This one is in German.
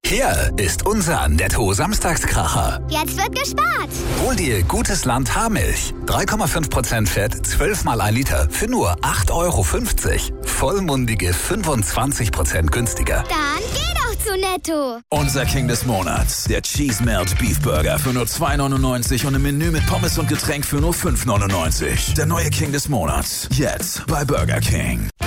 Hier ist unser Netto-Samstagskracher. Jetzt wird gespart. Hol dir gutes Land Haarmilch. 3,5% Fett, 12 mal 1 Liter für nur 8,50 €. Vollmundige 25% günstiger. Dann geh doch zu Netto. Unser King des Monats. Der Cheese Melt Beef Burger für nur 2,99 € und im Menü mit Pommes und Getränk für nur 5,99 €. Der neue King des Monats. Jetzt bei Burger King.